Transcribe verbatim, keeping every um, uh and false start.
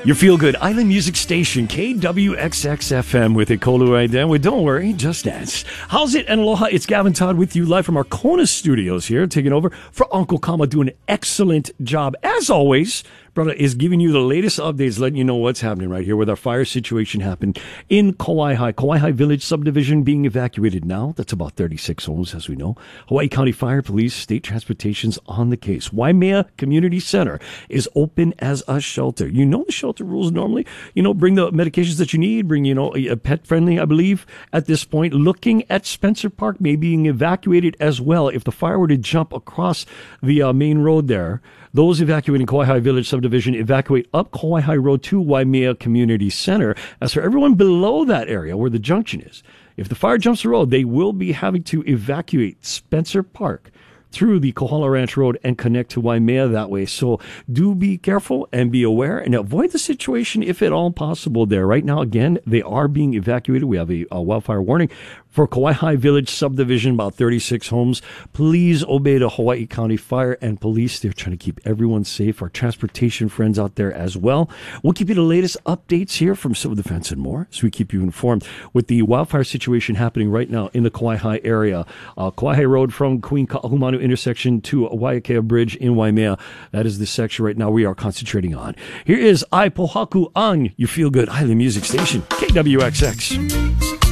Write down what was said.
Your feel-good island music station, K W X X F M with Ikolu right there. Well, don't worry, just dance. How's it and aloha? It's Gavin Todd with you live from our Kona studios here, taking over for Uncle Kama, doing an excellent job. As always, brother is giving you the latest updates, letting you know what's happening right here with our fire situation happened in Kauai High. Kauai High Village subdivision being evacuated now. That's about thirty-six homes, as we know. Hawaii County Fire, Police, State Transportation's on the case. Waimea Community Center is open as a shelter. You know the shelter rules normally. You know, bring the medications that you need. Bring, you know, a pet friendly, I believe, at this point. Looking at Spencer Park may being evacuated as well. If the fire were to jump across the uh, main road there, those evacuating Kauai High Village subdivision evacuate up Kauai High Road to Waimea Community Center. As for everyone below that area where the junction is, if the fire jumps the road, they will be having to evacuate Spencer Park through the Kohala Ranch Road and connect to Waimea that way. So do be careful and be aware and avoid the situation if at all possible there. Right now, again, they are being evacuated. We have a, a wildfire warning for Kauai High Village subdivision, about thirty-six homes. Please obey the Hawaii County Fire and Police. They're trying to keep everyone safe. Our transportation friends out there as well. We'll keep you the latest updates here from Civil Defense and more, so we keep you informed with the wildfire situation happening right now in the Kauai High area. Uh, Kauai High Road from Queen Kahumanu intersection to Waiakea Bridge in Waimea. That is the section right now we are concentrating on. Here is Ai Pohaku on your feel-good island music station, K W X X.